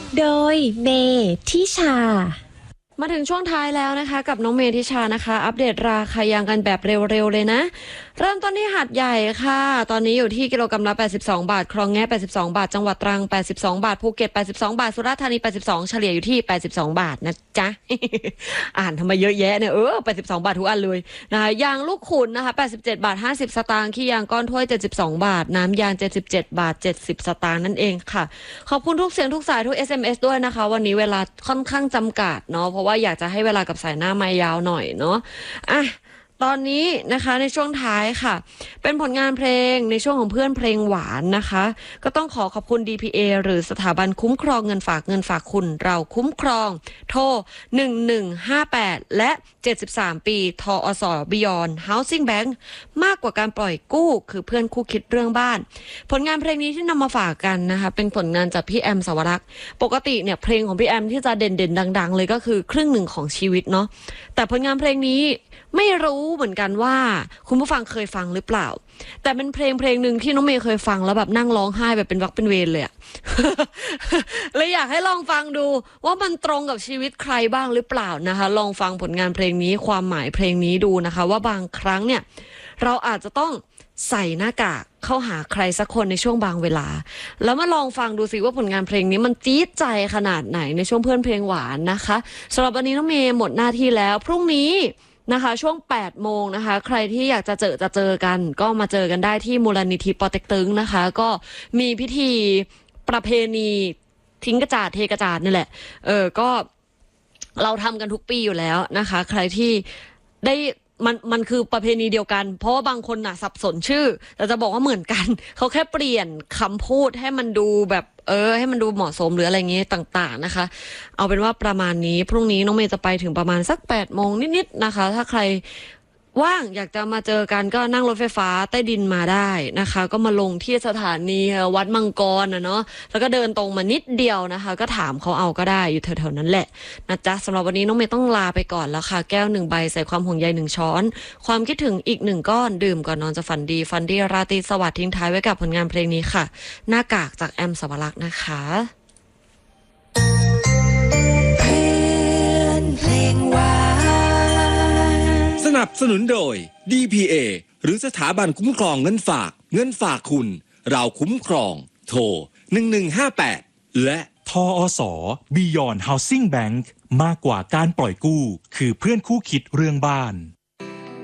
โดยเมทิชามาถึงช่วงท้ายแล้วนะคะกับน้องเมธิชานะคะอัปเดตราคายางกันแบบเร็วๆเลยนะเริ่มต้นที่หาดใหญ่ค่ะตอนนี้อยู่ที่กิโลกรัมละ82 บาทคลองแง่82 บาทจังหวัดตรัง82 บาทภูเก็ต82 บาทสุราษฎร์ธานี82เฉลี่ยอยู่ที่82 บาทนะจ๊ะ อ่านทำไมเยอะแยะเนี่ย82 บาททุกอันเลยนะคะยางลูกขุนนะคะ87 บาท50 สตางค์ขี้ยางก้อนถ้วย72 บาทน้ำยาง77 บาท70 สตางค์นั่นเองค่ะขอบคุณทุกเสียงทุกสายทุก SMS ด้วยนะคะวันนี้เวลาค่อนข้างจำกัดเนาะเพราะว่าอยากจะให้เวลากับสายหน้าไม้ยาวหน่อยเนาะอ่ะตอนนี้นะคะในช่วงท้ายค่ะเป็นผลงานเพลงในช่วงของเพื่อนเพลงหวานนะคะก็ต้องขอบคุณ DPA หรือสถาบันคุ้มครองเงินฝากคุณเราคุ้มครองโทร1158และ73ปีทอสBeyond Housing Bank มากกว่าการปล่อยกู้คือเพื่อนคู่คิดเรื่องบ้านผลงานเพลงนี้ที่นำมาฝากกันนะคะเป็นผลงานจากพี่แอมสวรักษ์ปกติเนี่ยเพลงของพี่แอมที่จะเด่นๆดังๆเลยก็คือครึ่งหนึ่งของชีวิตเนาะแต่ผลงานเพลงนี้ไม่รู้เหมือนกันว่าคุณผู้ฟังเคยฟังหรือเปล่าแต่เป็นเพลงหนึ่งที่น้องเมย์เคยฟังแล้วแบบนั่งร้องไห้แบบเป็นวักเป็นเวรเลยอะ เลยอยากให้ลองฟังดูว่ามันตรงกับชีวิตใครบ้างหรือเปล่านะคะลองฟังผลงานเพลงนี้ความหมายเพลงนี้ดูนะคะว่าบางครั้งเนี่ยเราอาจจะต้องใส่หน้ากากเข้าหาใครสักคนในช่วงบางเวลาแล้วมาลองฟังดูสิว่าผลงานเพลงนี้มันจี๊ดใจขนาดไหนในช่วงเพื่อนเพลงหวานนะคะสำหรับวันนี้น้องเมย์หมดหน้าที่แล้วพรุ่งนี้นะคะช่วง8 โมงนะคะใครที่อยากจะเจอกันก็มาเจอกันได้ที่มูลนิธิปอเต็กตึงนะคะก็มีพิธีประเพณีทิ้งกระจาดเทกระจาดนี่แหละก็เราทำกันทุกปีอยู่แล้วนะคะใครที่ได้มันคือประเพณีเดียวกันเพราะว่าบางคนน่ะสับสนชื่อแต่จะบอกว่าเหมือนกันเขาแค่เปลี่ยนคำพูดให้มันดูแบบให้มันดูเหมาะสมหรืออะไรเงี้ยต่างๆนะคะเอาเป็นว่าประมาณนี้พรุ่งนี้น้องเมย์จะไปถึงประมาณสัก8 โมงนิดๆนะคะถ้าใครว่างอยากจะมาเจอกันก็นั่งรถไฟฟ้าใต้ดินมาได้นะคะก็มาลงที่สถานีวัดมังกรเนาะแล้วก็เดินตรงมานิดเดียวนะคะก็ถามเขาเอาก็ได้อยู่แถวๆนั้นแหละนะจ๊ะสำหรับวันนี้น้องเมย์ต้องลาไปก่อนแล้วค่ะแก้ว1 ใบใส่ความห่วงใย1 ช้อนความคิดถึงอีก1 ก้อนดื่มก่อนนอนจะฝันดีราตรีสวัสดิ์ทิ้งท้ายไว้กับผลงานเพลงนี้ค่ะหน้ากากจากแอมสวรักษ์นะคะสนับสนุนโดย DPA หรือสถาบันคุ้มครองเงินฝากคุณเราคุ้มครองโทร1158และทอสBeyond Housing Bank มากกว่าการปล่อยกู้คือเพื่อนคู่คิดเรื่องบ้าน